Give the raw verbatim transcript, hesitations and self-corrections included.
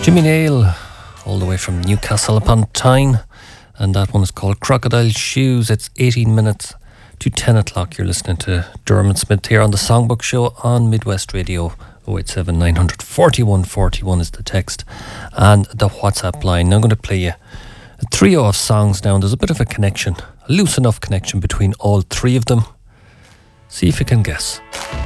Jimmy Nail, all the way from Newcastle upon Tyne, and that one is called Crocodile Shoes. It's eighteen minutes to ten o'clock. You're listening to Dermot Smith here on the Songbook Show on Midwest Radio. oh eight seven nine four one four one is the text and the WhatsApp line. Now I'm going to play you a trio of songs now, and there's a bit of a connection, a loose enough connection between all three of them. See if you can guess.